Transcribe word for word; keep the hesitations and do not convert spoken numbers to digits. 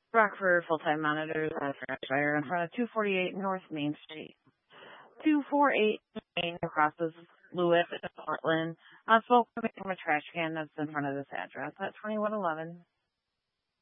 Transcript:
Rockford full-time monitors on trash fire in front of two forty-eight North Main Street. two forty-eight Main crosses Lewis in Portland on smoke coming from a trash can that's in front of this address at twenty-one eleven.